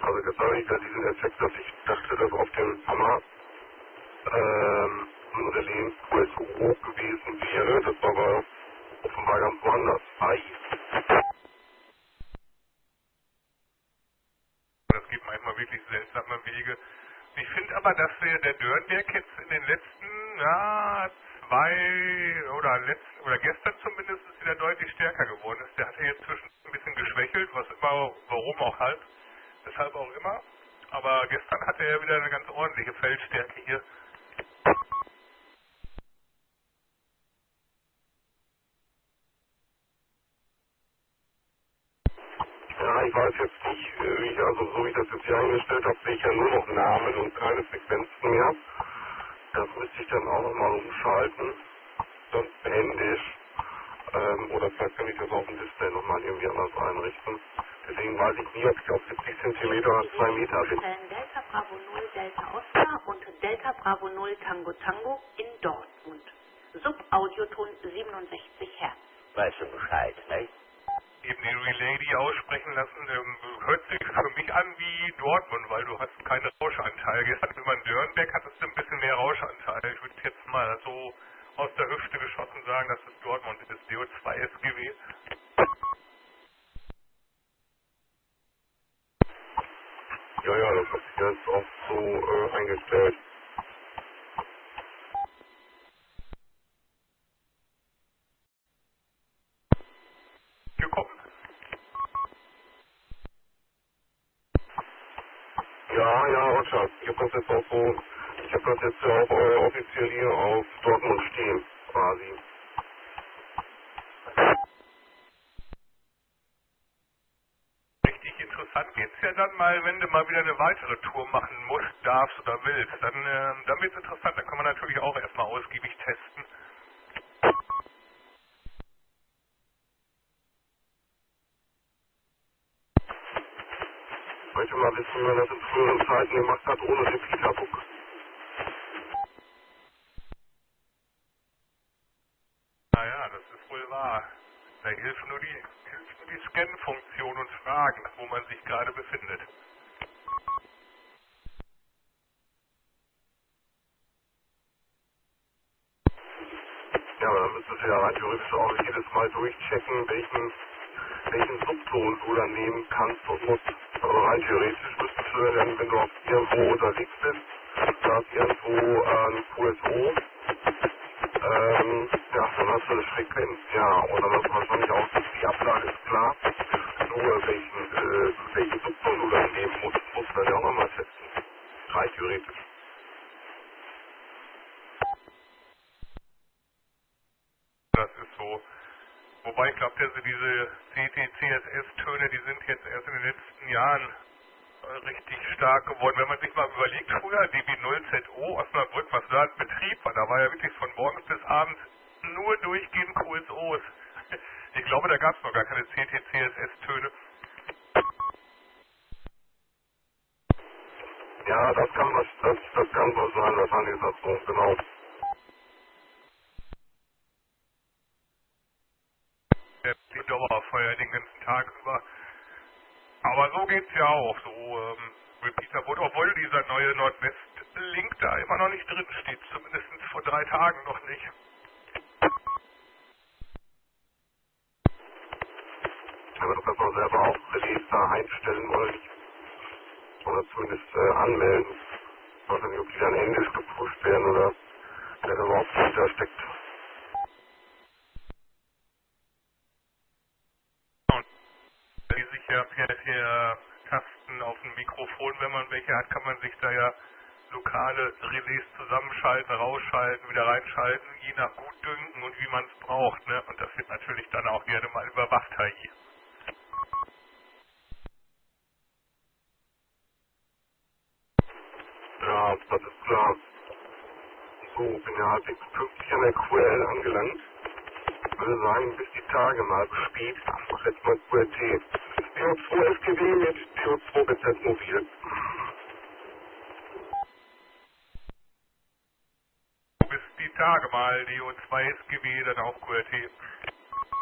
Also jetzt habe ich ja diesen Effekt, dass ich dachte, dass auf dem Hammer ein Relais QSO gewesen wäre. Das war aber offenbar ganz woanders. Das gibt manchmal wirklich seltsame Wege. Ich finde aber, dass der Dörnberg jetzt in den letzten, ja, oder gestern zumindest wieder deutlich stärker geworden ist. Der hatte jetzt zwischen ein bisschen geschwächelt, was immer, warum auch halt, weshalb auch immer. Aber gestern hatte er wieder eine ganz ordentliche Feldstärke hier. Ja, ich weiß jetzt nicht, so wie ich das jetzt hier eingestellt habe, sehe ich ja nur noch Namen und keine Frequenzen mehr. Das müsste ich dann auch nochmal umschalten, sonst händisch. Oder vielleicht kann ich das auf dem Display nochmal irgendwie anders einrichten. Deswegen weiß ich nie, ob ich auf 70 cm oder 2 Meter bin. Delta Bravo 0 Delta Oscar und Delta Bravo 0 Tango Tango in Dortmund. Subaudioton 67 Hertz. Weißt du Bescheid, ne? Eben den Relay die aussprechen lassen, hört sich für mich an wie Dortmund, weil du hast keinen Rauschanteil. Gestern, wenn man Dörnberg hattest du ein bisschen mehr Rauschanteil. Ich würde jetzt mal so aus der Hüfte geschossen sagen, dass es Dortmund ist, DO2 SGW. Ja, das habe ich jetzt auch so eingestellt. Gekommen. Ja, Roger. Ich habe das jetzt auch so, ich habe das jetzt auch offiziell hier auf Dortmund stehen, quasi. Richtig interessant geht's ja dann mal, wenn du mal wieder eine weitere Tour machen musst, darfst oder willst. Dann wird's interessant. Dann kann man natürlich auch erstmal ausgiebig testen. Ich möchte mal wissen, wie man das in früheren Zeiten gemacht hat, ohne Repeaterbook. Naja, das ist wohl wahr. Da hilft nur die Scan-Funktion und Fragen, wo man sich gerade befindet. Ja, aber dann müsstest du ja rein theoretisch auch jedes Mal durchchecken, welchen Subton du dann nehmen kannst und musst. Also rein theoretisch müsstest du dann, wenn du auf irgendwo unterwegs bist, da ist irgendwo ein QSO, ja, dann hast du eine Frequenz, ja, und dann hast du wahrscheinlich auch, die Ablage ist klar, nur welchen Subton du dann nehmen musst du dann ja auch nochmal testen. Rein theoretisch. Das ist so. Wobei ich glaube, dass diese CT-CSS-Töne, die sind jetzt erst in den letzten Jahren richtig stark geworden. Wenn man sich mal überlegt, früher DB0ZO, Osnabrück, was da ein Betrieb war, da war ja wirklich von morgens bis abends nur durchgehend QSOs. Ich glaube, da gab es noch gar keine CT-CSS-Töne. Ja, das kann so sein, wahrscheinlich ist das so, genau. Die Dauerfeuer den ganzen Tag über. Aber so geht's ja auch, so Repeaterboot, obwohl dieser neue Nordwest-Link da immer noch nicht drin steht, zumindest vor 3 Tagen noch nicht. Aber das muss man selber auch Relais da einstellen oder zumindest anmelden. Ich weiß nicht, ob die dann Englisch gepusht werden oder wer da überhaupt dahinter steckt. Und die sich ja per Tasten auf dem Mikrofon, wenn man welche hat, kann man sich da ja lokale Relais zusammenschalten, rausschalten, wieder reinschalten, je nach Gutdünken und wie man es braucht, ne? Und das wird natürlich dann auch gerne mal überwacht, HI. Ja, das ist klar. So, bin ja halbwegs pünktlich an der QL angelangt. Ich würde sagen, bis die Tage mal bespielt. Ich mache jetzt mal QRT. DO2 SGW mit DO2 BZ Mobil. Bis die Tage mal DO2 SGW, dann auch QRT.